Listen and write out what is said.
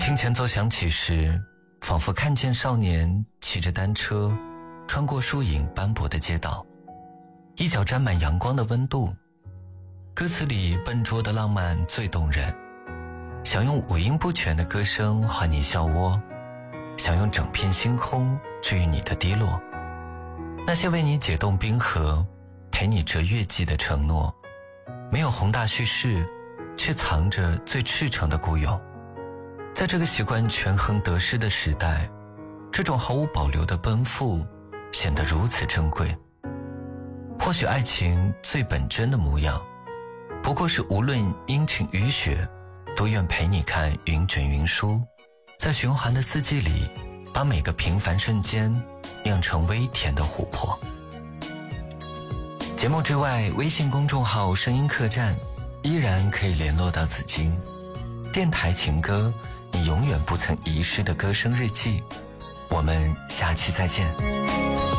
听前奏响起时，仿佛看见少年骑着单车穿过树影斑驳的街道，一脚沾满阳光的温度。歌词里笨拙的浪漫最动人，想用五音不全的歌声唤你笑窝，想用整片星空治愈你的低落。那些为你解冻冰河，陪你折月季的承诺，没有宏大叙事，却藏着最赤诚的孤勇。在这个习惯权衡得失的时代，这种毫无保留的奔赴显得如此珍贵。或许爱情最本真的模样，不过是无论阴晴雨雪，都愿陪你看云卷云舒，在循环的四季里，把每个平凡瞬间酿成微甜的琥珀。节目之外，微信公众号声音客栈依然可以联络到紫金。电台情歌，你永远不曾遗失的歌声日记。我们下期再见。